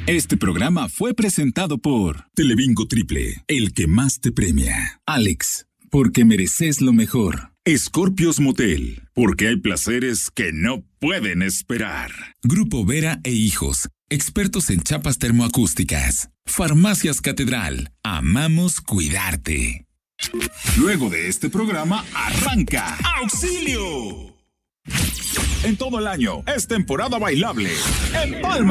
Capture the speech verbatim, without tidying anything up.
Este programa fue presentado por Telebingo Triple, el que más te premia. Alex, porque mereces lo mejor. Scorpios Motel, porque hay placeres que no pueden esperar. Grupo Vera e Hijos, expertos en chapas termoacústicas. Farmacias Catedral, amamos cuidarte. Luego de este programa, arranca ¡Auxilio! En todo el año es temporada bailable en Palma.